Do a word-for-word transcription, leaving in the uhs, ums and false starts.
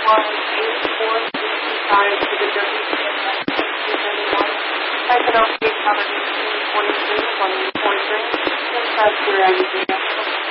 one eight four three two five to the W C S S two thirty-one. Type it out to the cover twenty-three, one forty-three, and press your I D.